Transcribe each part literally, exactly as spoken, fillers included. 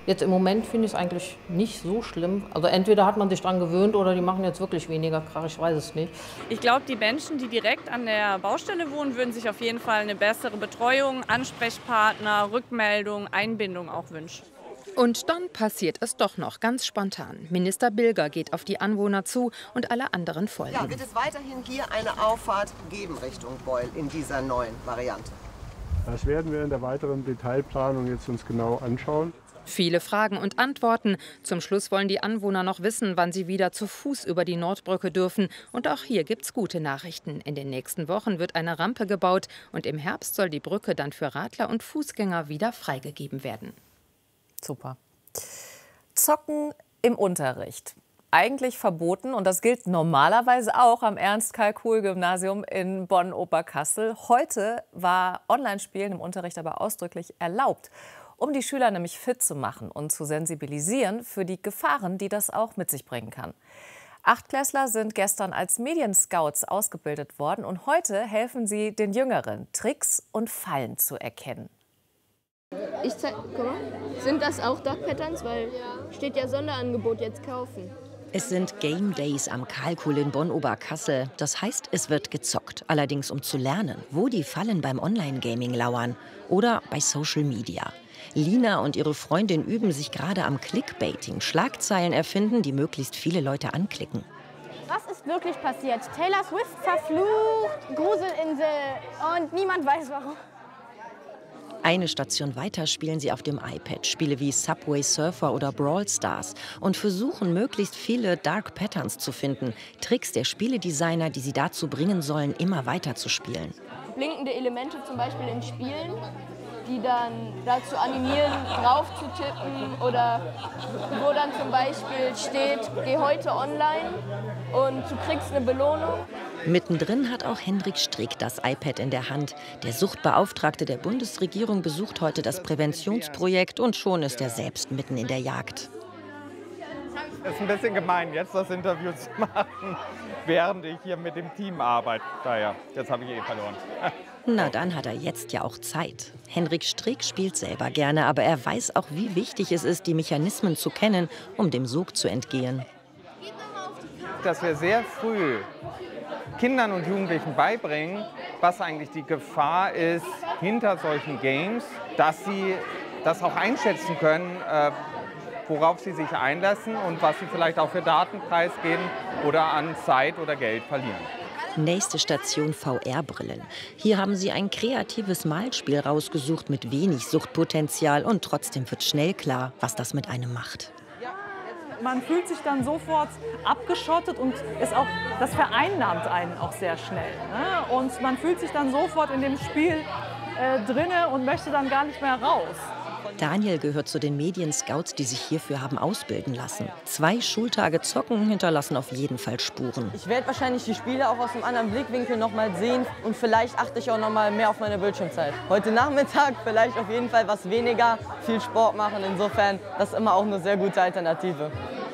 Jetzt im Moment finde ich es eigentlich nicht so schlimm. Also entweder hat man sich daran gewöhnt oder die machen jetzt wirklich weniger Krach, ich weiß es nicht. Ich glaube, die Menschen, die direkt an der Baustelle wohnen, würden sich auf jeden Fall eine bessere Betreuung, Ansprechpartner, Rückmeldung, Einbindung auch wünschen. Und dann passiert es doch noch ganz spontan. Minister Bilger geht auf die Anwohner zu und alle anderen folgen. Ja, wird es weiterhin hier eine Auffahrt geben Richtung Beul in dieser neuen Variante? Das werden wir in der weiteren Detailplanung jetzt uns genau anschauen. Viele Fragen und Antworten. Zum Schluss wollen die Anwohner noch wissen, wann sie wieder zu Fuß über die Nordbrücke dürfen. Und auch hier gibt's gute Nachrichten. In den nächsten Wochen wird eine Rampe gebaut und im Herbst soll die Brücke dann für Radler und Fußgänger wieder freigegeben werden. Super. Zocken im Unterricht. Eigentlich verboten und das gilt normalerweise auch am Ernst-Kalkuhl-Gymnasium in Bonn-Oberkassel. Heute war Online-Spielen im Unterricht aber ausdrücklich erlaubt, um die Schüler nämlich fit zu machen und zu sensibilisieren für die Gefahren, die das auch mit sich bringen kann. Achtklässler sind gestern als Medienscouts ausgebildet worden und heute helfen sie den Jüngeren, Tricks und Fallen zu erkennen. Ich zeig, guck mal, sind das auch Dark Patterns? Weil steht ja Sonderangebot jetzt kaufen. Es sind Game Days am Kalkuhl in Bonn-Oberkassel. Das heißt, es wird gezockt. Allerdings um zu lernen, wo die Fallen beim Online-Gaming lauern oder bei Social Media. Lina und ihre Freundin üben sich gerade am Clickbaiting. Schlagzeilen erfinden, die möglichst viele Leute anklicken. Was ist wirklich passiert? Taylor Swift verflucht, Gruselinsel und niemand weiß warum. Eine Station weiter spielen sie auf dem iPad Spiele wie Subway Surfer oder Brawl Stars und versuchen, möglichst viele Dark Patterns zu finden. Tricks der Spieledesigner, die sie dazu bringen sollen, immer weiter zu spielen. Blinkende Elemente zum Beispiel in Spielen, die dann dazu animieren, drauf zu tippen oder wo dann zum Beispiel steht, geh heute online und du kriegst eine Belohnung. Mittendrin hat auch Hendrik Strick das iPad in der Hand. Der Suchtbeauftragte der Bundesregierung besucht heute das Präventionsprojekt und schon ist er selbst mitten in der Jagd. Es ist ein bisschen gemein, jetzt das Interview zu machen, während ich hier mit dem Team arbeite. Daher, jetzt habe ich eh verloren. Na, dann hat er jetzt ja auch Zeit. Hendrik Strick spielt selber gerne, aber er weiß auch, wie wichtig es ist, die Mechanismen zu kennen, um dem Sog zu entgehen. Dass wir sehr früh Kindern und Jugendlichen beibringen, was eigentlich die Gefahr ist hinter solchen Games, dass sie das auch einschätzen können, äh, worauf sie sich einlassen und was sie vielleicht auch für Daten preisgeben oder an Zeit oder Geld verlieren. Nächste Station V R-Brillen. Hier haben sie ein kreatives Malspiel rausgesucht mit wenig Suchtpotenzial und trotzdem wird schnell klar, was das mit einem macht. Man fühlt sich dann sofort abgeschottet und ist auch, das vereinnahmt einen auch sehr schnell. Ne? Und man fühlt sich dann sofort in dem Spiel äh, drinne und möchte dann gar nicht mehr raus. Daniel gehört zu den Medienscouts, die sich hierfür haben ausbilden lassen. Zwei Schultage Zocken hinterlassen auf jeden Fall Spuren. Ich werde wahrscheinlich die Spiele auch aus einem anderen Blickwinkel noch mal sehen und vielleicht achte ich auch noch mal mehr auf meine Bildschirmzeit. Heute Nachmittag vielleicht auf jeden Fall was weniger, viel Sport machen. Insofern, das ist immer auch eine sehr gute Alternative.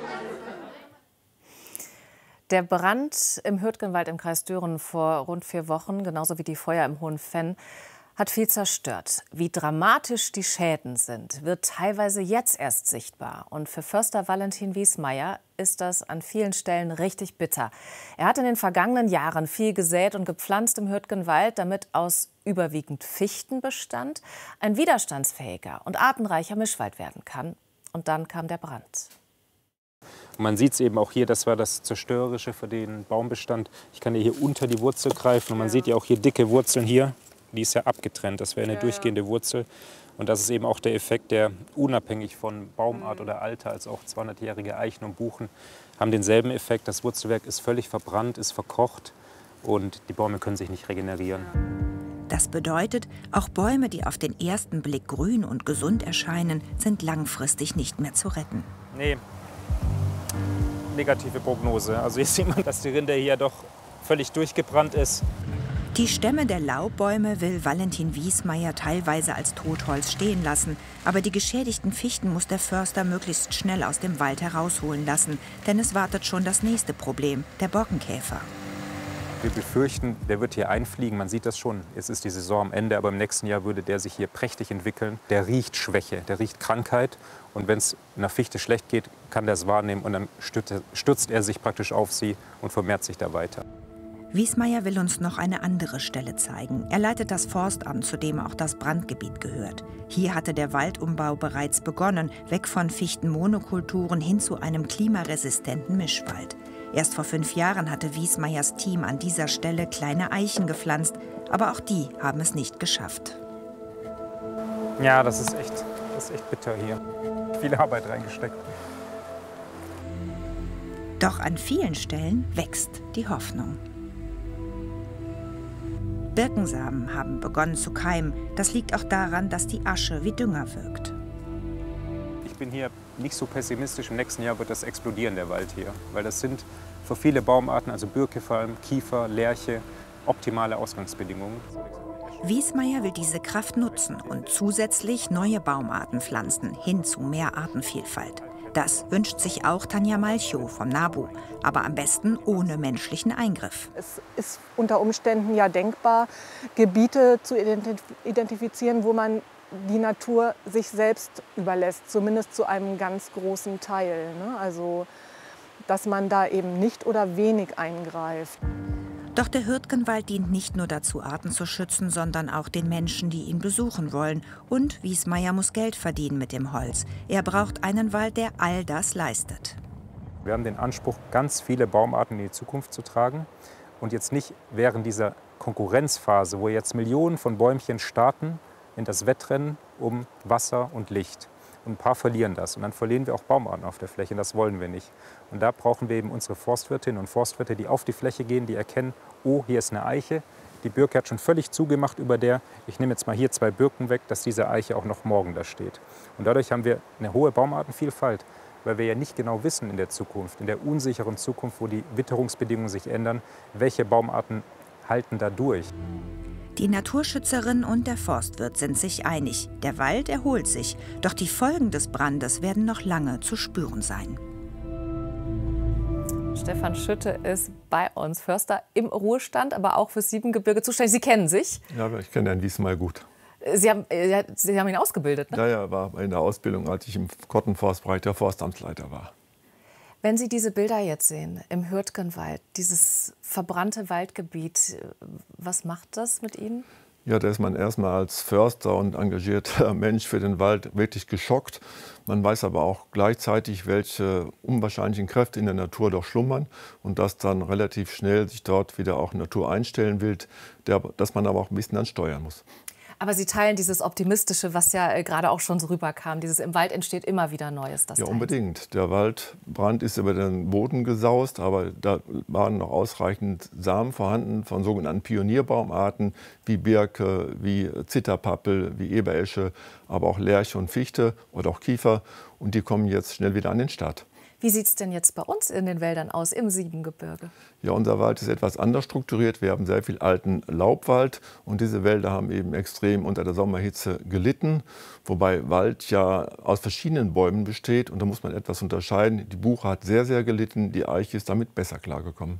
Der Brand im Hürtgenwald im Kreis Düren vor rund vier Wochen, genauso wie die Feuer im Hohen Venn, hat viel zerstört. Wie dramatisch die Schäden sind, wird teilweise jetzt erst sichtbar. Und für Förster Valentin Wiesmeier ist das an vielen Stellen richtig bitter. Er hat in den vergangenen Jahren viel gesät und gepflanzt im Hürtgenwald, damit aus überwiegend Fichtenbestand ein widerstandsfähiger und artenreicher Mischwald werden kann. Und dann kam der Brand. Man sieht es eben auch hier, das war das Zerstörerische für den Baumbestand. Ich kann hier unter die Wurzel greifen und man sieht ja auch hier dicke Wurzeln hier. Die ist ja abgetrennt, das wäre eine durchgehende Wurzel. Und das ist eben auch der Effekt, der unabhängig von Baumart oder Alter, also auch zweihundertjährige Eichen und Buchen, haben denselben Effekt. Das Wurzelwerk ist völlig verbrannt, ist verkocht und die Bäume können sich nicht regenerieren. Das bedeutet, auch Bäume, die auf den ersten Blick grün und gesund erscheinen, sind langfristig nicht mehr zu retten. Nee, negative Prognose. Also hier sieht man, dass die Rinde hier doch völlig durchgebrannt ist. Die Stämme der Laubbäume will Valentin Wiesmeier teilweise als Totholz stehen lassen. Aber die geschädigten Fichten muss der Förster möglichst schnell aus dem Wald herausholen lassen. Denn es wartet schon das nächste Problem, der Borkenkäfer. Wir befürchten, der wird hier einfliegen. Man sieht das schon. Es ist die Saison am Ende, aber im nächsten Jahr würde der sich hier prächtig entwickeln. Der riecht Schwäche, der riecht Krankheit. Und wenn es einer Fichte schlecht geht, kann der es wahrnehmen und dann stürzt er sich praktisch auf sie und vermehrt sich da weiter. Wiesmayer will uns noch eine andere Stelle zeigen. Er leitet das Forstamt, zu dem auch das Brandgebiet gehört. Hier hatte der Waldumbau bereits begonnen, weg von Fichtenmonokulturen hin zu einem klimaresistenten Mischwald. Erst vor fünf Jahren hatte Wiesmayers Team an dieser Stelle kleine Eichen gepflanzt, aber auch die haben es nicht geschafft. Ja, das ist echt, das ist echt bitter hier. Viel Arbeit reingesteckt. Doch an vielen Stellen wächst die Hoffnung. Birkensamen haben begonnen zu keimen. Das liegt auch daran, dass die Asche wie Dünger wirkt. Ich bin hier nicht so pessimistisch. Im nächsten Jahr wird das explodieren, der Wald hier. Weil das sind für viele Baumarten, also Birke vor allem, Kiefer, Lärche, optimale Ausgangsbedingungen. Wiesmayer will diese Kraft nutzen und zusätzlich neue Baumarten pflanzen, hin zu mehr Artenvielfalt. Das wünscht sich auch Tanja Malchow vom NABU, aber am besten ohne menschlichen Eingriff. Es ist unter Umständen ja denkbar, Gebiete zu identifizieren, wo man die Natur sich selbst überlässt, zumindest zu einem ganz großen Teil. Ne? Also, dass man da eben nicht oder wenig eingreift. Doch der Hürtgenwald dient nicht nur dazu, Arten zu schützen, sondern auch den Menschen, die ihn besuchen wollen. Und Wiesmayer muss Geld verdienen mit dem Holz. Er braucht einen Wald, der all das leistet. Wir haben den Anspruch, ganz viele Baumarten in die Zukunft zu tragen. Und jetzt nicht während dieser Konkurrenzphase, wo jetzt Millionen von Bäumchen starten in das Wettrennen um Wasser und Licht. Und ein paar verlieren das. Und dann verlieren wir auch Baumarten auf der Fläche. Und das wollen wir nicht. Und da brauchen wir eben unsere Forstwirtinnen und Forstwirte, die auf die Fläche gehen, die erkennen, oh, hier ist eine Eiche. Die Birke hat schon völlig zugemacht über der. Ich nehme jetzt mal hier zwei Birken weg, dass diese Eiche auch noch morgen da steht. Und dadurch haben wir eine hohe Baumartenvielfalt, weil wir ja nicht genau wissen in der Zukunft, in der unsicheren Zukunft, wo die Witterungsbedingungen sich ändern, welche Baumarten halten da durch. Die Naturschützerin und der Forstwirt sind sich einig. Der Wald erholt sich, doch die Folgen des Brandes werden noch lange zu spüren sein. Stefan Schütte ist bei uns, Förster im Ruhestand, aber auch fürs Siebengebirge zuständig. Sie kennen sich? Ja, ich kenne Herrn Wiesmayer gut. Sie haben, Sie haben ihn ausgebildet, ne? Ja, ja, war in der Ausbildung, als ich im Kottenforstbereich der Forstamtsleiter war. Wenn Sie diese Bilder jetzt sehen, im Hürtgenwald, dieses verbrannte Waldgebiet, was macht das mit Ihnen? Ja, da ist man erstmal als Förster und engagierter Mensch für den Wald wirklich geschockt. Man weiß aber auch gleichzeitig, welche unwahrscheinlichen Kräfte in der Natur doch schlummern und dass dann relativ schnell sich dort wieder auch Natur einstellen will, der, dass man aber auch ein bisschen dann steuern muss. Aber Sie teilen dieses Optimistische, was ja gerade auch schon so rüberkam. Dieses im Wald entsteht immer wieder Neues. Das ja, teilen. Unbedingt. Der Waldbrand ist über den Boden gesaust, aber da waren noch ausreichend Samen vorhanden von sogenannten Pionierbaumarten wie Birke, wie Zitterpappel, wie Eberesche, aber auch Lärche und Fichte oder auch Kiefer. Und die kommen jetzt schnell wieder an den Start. Wie sieht es denn jetzt bei uns in den Wäldern aus, im Siebengebirge? Ja, unser Wald ist etwas anders strukturiert. Wir haben sehr viel alten Laubwald und diese Wälder haben eben extrem unter der Sommerhitze gelitten. Wobei Wald ja aus verschiedenen Bäumen besteht und da muss man etwas unterscheiden. Die Buche hat sehr, sehr gelitten, die Eiche ist damit besser klargekommen.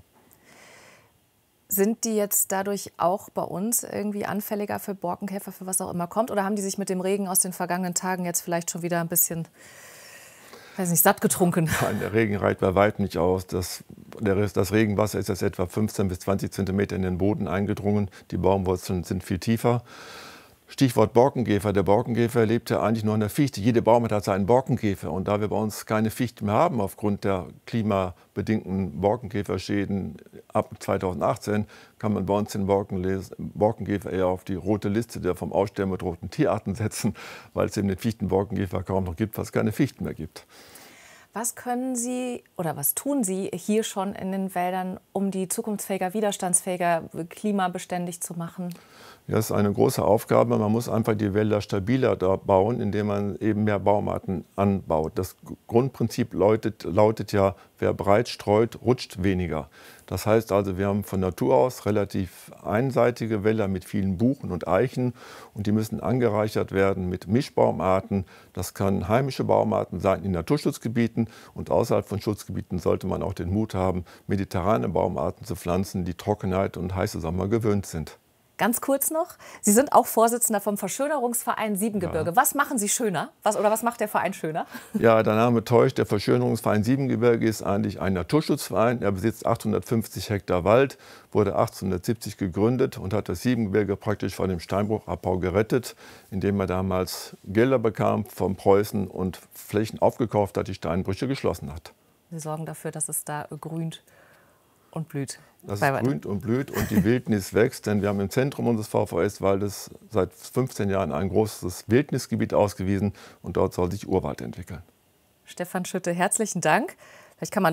Sind die jetzt dadurch auch bei uns irgendwie anfälliger für Borkenkäfer, für was auch immer kommt? Oder haben die sich mit dem Regen aus den vergangenen Tagen jetzt vielleicht schon wieder ein bisschen... weiß nicht, satt getrunken? Nein, der Regen reicht bei weitem nicht aus. Das, der, das Regenwasser ist jetzt etwa fünfzehn bis zwanzig Zentimeter in den Boden eingedrungen. Die Baumwurzeln sind viel tiefer. Stichwort Borkenkäfer. Der Borkenkäfer lebt ja eigentlich nur in der Fichte. Jede Baumart hat seinen Borkenkäfer. Und da wir bei uns keine Fichten mehr haben aufgrund der klimabedingten Borkenkäferschäden ab zweitausendachtzehn, kann man bei uns den Borkenkäfer eher auf die rote Liste der vom Aussterben bedrohten Tierarten setzen, weil es eben den Fichtenborkenkäfer kaum noch gibt, was keine Fichten mehr gibt. Was können Sie oder was tun Sie hier schon in den Wäldern, um die zukunftsfähiger, widerstandsfähiger, klimabeständig zu machen? Ja, das ist eine große Aufgabe. Man muss einfach die Wälder stabiler bauen, indem man eben mehr Baumarten anbaut. Das Grundprinzip lautet, lautet ja, wer breit streut, rutscht weniger. Das heißt also, wir haben von Natur aus relativ einseitige Wälder mit vielen Buchen und Eichen und die müssen angereichert werden mit Mischbaumarten. Das kann heimische Baumarten sein in Naturschutzgebieten und außerhalb von Schutzgebieten sollte man auch den Mut haben, mediterrane Baumarten zu pflanzen, die Trockenheit und heiße Sommer gewöhnt sind. Ganz kurz noch, Sie sind auch Vorsitzender vom Verschönerungsverein Siebengebirge. Ja. Was machen Sie schöner? Was, oder was macht der Verein schöner? Ja, der Name täuscht. Der Verschönerungsverein Siebengebirge ist eigentlich ein Naturschutzverein. Er besitzt achthundertfünfzig Hektar Wald, wurde achtzehnhundertsiebzig gegründet und hat das Siebengebirge praktisch vor dem Steinbruchabbau gerettet, indem er damals Gelder bekam von Preußen und Flächen aufgekauft hat, die Steinbrüche geschlossen hat. Sie sorgen dafür, dass es da grünt und blüht. Das es grünt und blüht und die Wildnis wächst, denn wir haben im Zentrum unseres V V S-Waldes seit fünfzehn Jahren ein großes Wildnisgebiet ausgewiesen und dort soll sich Urwald entwickeln. Stefan Schütte, herzlichen Dank. Vielleicht kann man